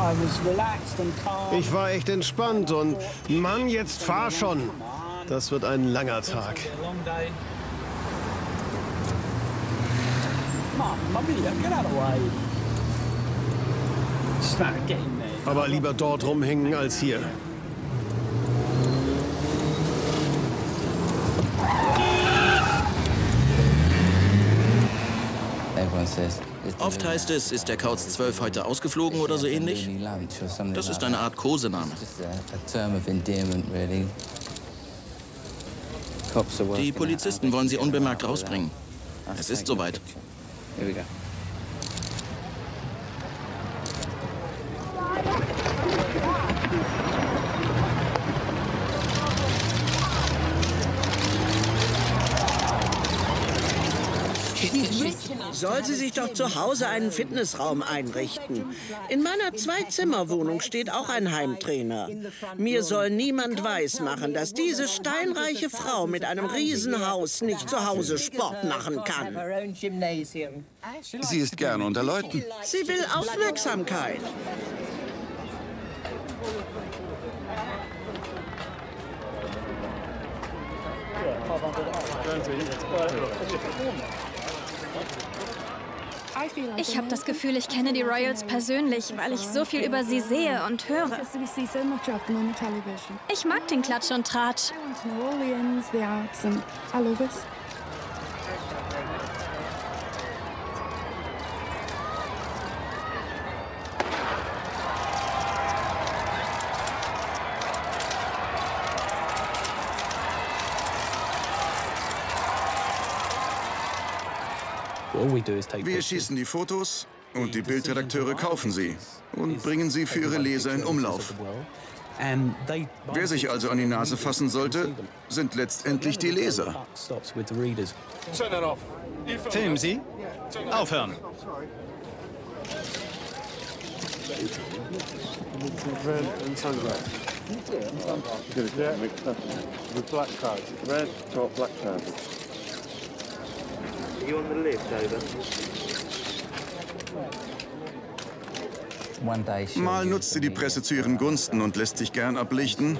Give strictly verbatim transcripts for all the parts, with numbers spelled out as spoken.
Ich war echt entspannt und Mann, jetzt fahr schon. Das wird ein langer Tag. Aber lieber dort rumhängen als hier. Oft heißt es, ist der Kauz zwölf heute ausgeflogen oder so ähnlich? Das ist eine Art Kosename. Die Polizisten wollen sie unbemerkt rausbringen. Es ist soweit. Soll sie sich doch zu Hause einen Fitnessraum einrichten. In meiner Zwei-Zimmer-Wohnung steht auch ein Heimtrainer. Mir soll niemand weismachen, dass diese steinreiche Frau mit einem Riesenhaus nicht zu Hause Sport machen kann. Sie ist gern unter Leuten. Sie will Aufmerksamkeit. Ich habe das Gefühl, ich kenne die Royals persönlich, weil ich so viel über sie sehe und höre. Ich mag den Klatsch und Tratsch. Wir schießen die Fotos und die Bildredakteure kaufen sie und bringen sie für ihre Leser in Umlauf. Wer sich also an die Nase fassen sollte, sind letztendlich die Leser. Filmen Sie? Aufhören! Mal nutzt sie die Presse zu ihren Gunsten und lässt sich gern ablichten.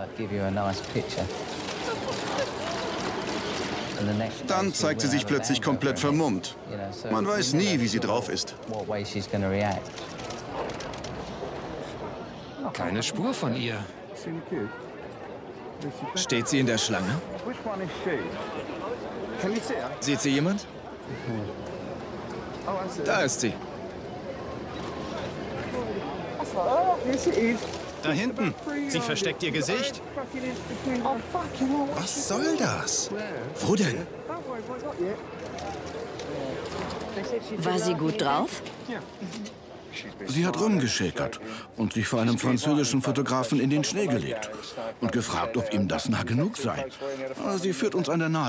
Dann zeigt sie sich plötzlich komplett vermummt. Man weiß nie, wie sie drauf ist. Keine Spur von ihr. Steht sie in der Schlange? Sieht sie jemand? Da ist sie. Da hinten. Sie versteckt ihr Gesicht. Was soll das? Wo denn? War sie gut drauf? Sie hat rumgeschäkert und sich vor einem französischen Fotografen in den Schnee gelegt und gefragt, ob ihm das nah genug sei. Sie führt uns an der Nase.